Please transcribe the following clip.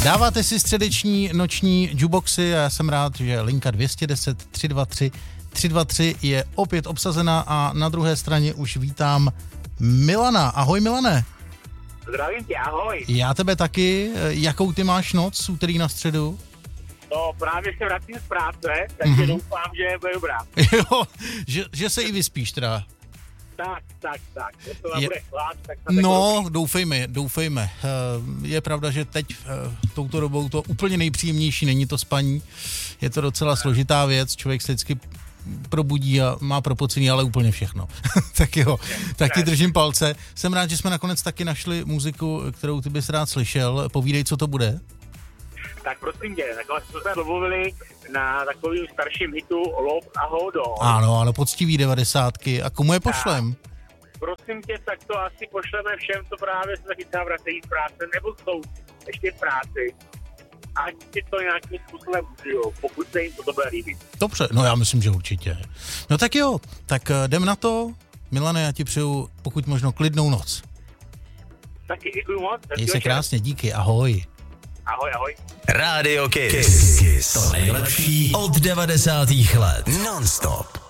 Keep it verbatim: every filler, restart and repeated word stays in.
Dáváte si středeční noční jukeboxy a já jsem rád, že linka dvě set deset tři dva tři tři dva tři je opět obsazena a na druhé straně už vítám Milana. Ahoj Milane. Zdravím tě, ahoj. Já tebe taky. Jakou ty máš noc z úterý na středu? No právě se vracím z práce, takže mm-hmm. doufám, že bude dobrá. Jo, že, že se i vyspíš teda. Tak, tak, tak. To je... bude chlad, tak no, dobrý. doufejme, doufejme. Je pravda, že teď touto dobou to úplně nejpříjemnější není to spaní. Je to docela složitá věc, člověk se vždycky probudí a má propocený, ale úplně všechno. Tak jo, tak ti držím palce. Jsem rád, že jsme nakonec taky našli muziku, kterou ty bys rád slyšel. Povídej, co to bude. Tak prosím tě, takhle jsme se domluvili na takovým starším hitu Lob a Hodo. Ano, ale poctivý devadesátky. A komu je pošlem? Tak, prosím tě, tak to asi pošleme všem, co právě se taky třeba vracejí z práce, nebo jsou ještě v práci. Ať si to nějakým způsobem užijou, pokud se jim to bude líbit. Dobře, no já myslím, že určitě. No tak jo, tak jdem na to. Milane, já ti přeju pokud možno klidnou noc. Taky děkuju moc. Měj se krásně, díky, ahoj. Ahoj, ahoj. Rádio Kiss. Kiss. To nejlepší od devadesátých let. Non-stop.